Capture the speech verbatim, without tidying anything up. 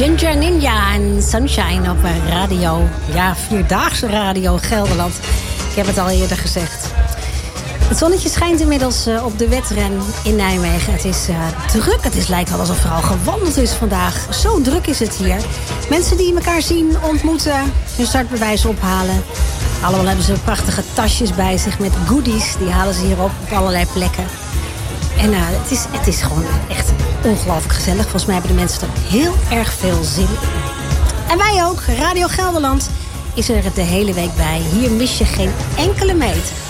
Ginger Ninja en Sunshine op radio. Ja, vierdaagse radio Gelderland. Ik heb het al eerder gezegd. Het zonnetje schijnt inmiddels op de wedren in Nijmegen. Het is uh, druk. Het is, lijkt wel alsof er al gewandeld is vandaag. Zo druk is het hier. Mensen die elkaar zien, ontmoeten, hun startbewijs ophalen. Allemaal hebben ze prachtige tasjes bij zich met goodies. Die halen ze hier op op allerlei plekken. En uh, het, is, het is gewoon echt ongelooflijk gezellig. Volgens mij hebben de mensen er heel erg veel zin in. En wij ook. Radio Gelderland is er de hele week bij. Hier mis je geen enkele meter.